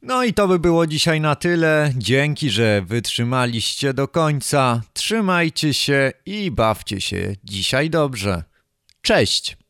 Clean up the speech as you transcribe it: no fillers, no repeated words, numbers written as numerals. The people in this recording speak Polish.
No i to by było dzisiaj na tyle. Dzięki, że wytrzymaliście do końca. Trzymajcie się i bawcie się dzisiaj dobrze. Cześć!